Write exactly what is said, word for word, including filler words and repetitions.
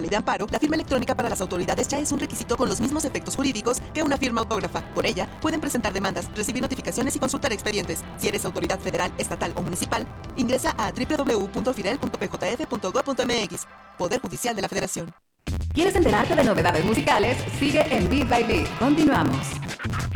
Ley de Amparo, la firma electrónica para las autoridades ya es un requisito con los mismos efectos jurídicos que una firma autógrafa. Por ella, pueden presentar demandas, recibir notificaciones y consultar expedientes. Si eres autoridad federal, estatal o municipal, ingresa a doble u doble u doble u punto firel punto p j f punto gob punto m x. Poder Judicial de la Federación. ¿Quieres enterarte de novedades musicales? Sigue en Beat by Beat. Continuamos.